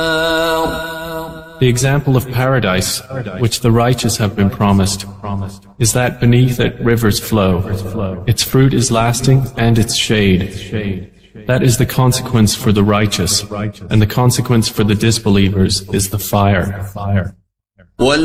The example of paradise, which the righteous have been promised, is that beneath it rivers flow. Its fruit is lasting and its shade. That is the consequence for the righteous, and the consequence for the disbelievers is the fire.